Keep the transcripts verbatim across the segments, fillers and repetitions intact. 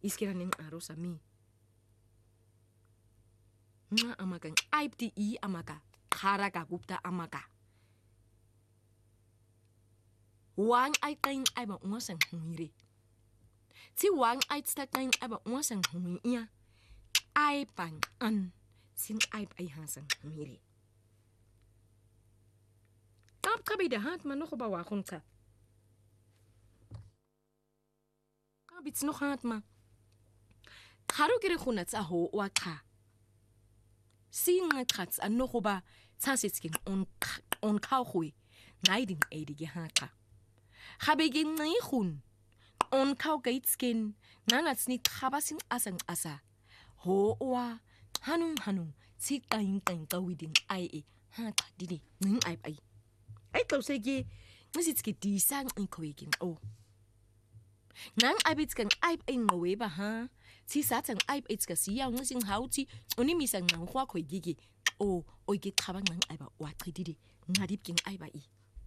iskira ning arosa mi nga amaka aib di i amaka khara ka gupta amaka wang ai kain ai ba ungasang humire ti wang ai sta kain ai ba ungasang humia ai pan an sin ai ai hasang humire tap kabe de hat man nog ba wa khunta kabits nog hat ma kharo kire khunat sa ho wa kha sin ngats an nog ba tsasitskin on on khawhui ngaiding edige hakha Habegin nihun on kau gaitskin nanats ni khabasin asang asa ho wa hanung hanung si kain kain kawiding ai e ha ta didi ning ai ai ai tau segi ngisitski di sang in kwegin o nang abitskan ai ai ngawe ba ha si satang ai itska si ya ngising hauti oni misang nang khwa khwegigi o oigi khabang nang ai ba wa didi ngadipking ai ba i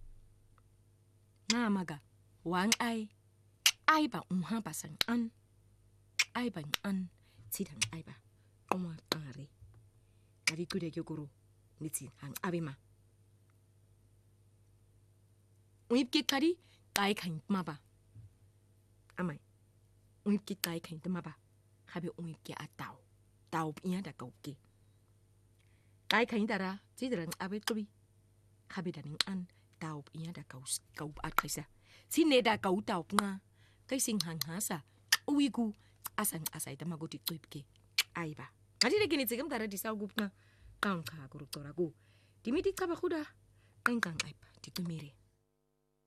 na maga wang ai ai ba unha basang an ai ba an sidang ai ba oma are ari kude guru nitsi hang abima uip ki kari kai khain ma ba amai uip ki kai khain ma ba khabe uip ki atau tau pia da kau ki kai khain dara sidang abet kubi khabe daning an tau pia da kau kau atkaisa sineda kau tau nga kai sing hang hasa uigu asang asai tamagoti tuipke aiba ngadi de gini tsigam dara disau gupna kang kha guru toragu dimiti kaba khuda kang kang aiba titumire